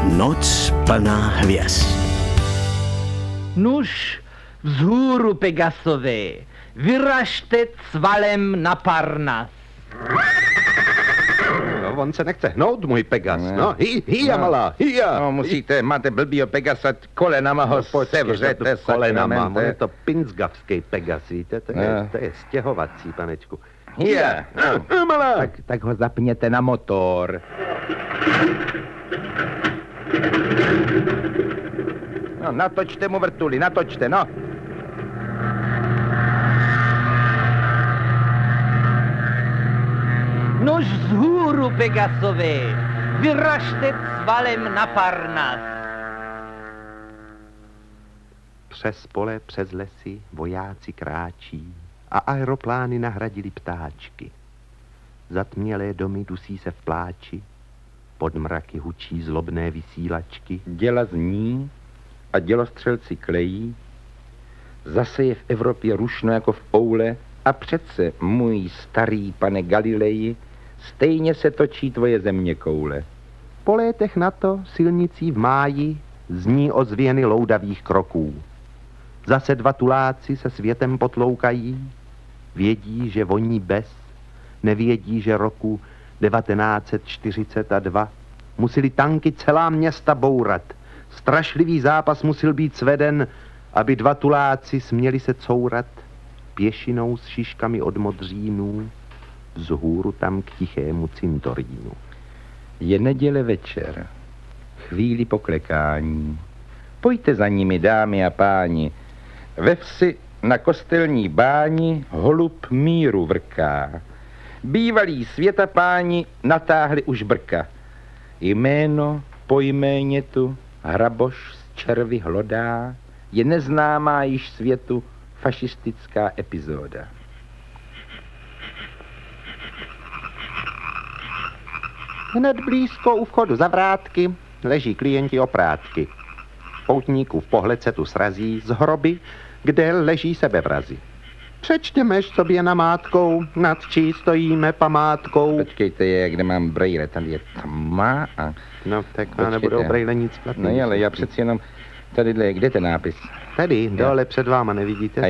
Noc plná hvězd. Nuž, vzhůru Pegasové, vyražte cvalem na Parnas. No, on se nechce hnout, můj Pegas. No, hýja, malá, hýja. No, máte blbýho Pegasa, kolenama ho sevřete, kolenama, on je to pinsgavský Pegas, víte, to je stěhovací, panečku. Hýja, no, malá. tak ho zapněte na motor. No, natočte mu vrtuli, natočte, no. Nuž, vzhůru Pegasové, vyražte cvalem na Parnas. Přes pole, přes lesy vojáci kráčí a aeroplány nahradili ptáčky. Zatmělé domy dusí se v pláči, pod mraky hučí zlobné vysílačky. Děla zní a dělostřelci klejí, zase je v Evropě rušno jako v oule a přece, můj starý pane Galileji, stejně se točí tvoje země koule. Po létech na to silnicí v máji zní ozvěny loudavých kroků. Zase dva tuláci se světem potloukají, vědí, že voní bez, nevědí, že roku 1942 museli tanky celá města bourat. Strašlivý zápas musel být sveden, aby dva tuláci směli se courat pěšinou s šiškami od modřínů vzhůru tam k tichému cintorínu. Je neděle večer, chvíli poklekání. Pojďte za nimi, dámy a páni. Ve vsi na kostelní báni holub míru vrká. Bývalí světapáni natáhli už brka. Jméno po jméně tu hraboš z červy hlodá, je neznámá již světu fašistická epizoda. Hned blízko u vchodu za vrátky leží klienti oprátky. Poutníkův pohled se tu srazí z hroby, kde leží sebevrazi. Přečtěmeš sobě namátkou, nad čí stojíme památkou. Počkejte, kde mám brejle, tady je tma a... No, tak nebudou brejle nic platný. No ale já přeci jenom, tadyhle, kde ten nápis? Tady, dole před váma, nevidíte?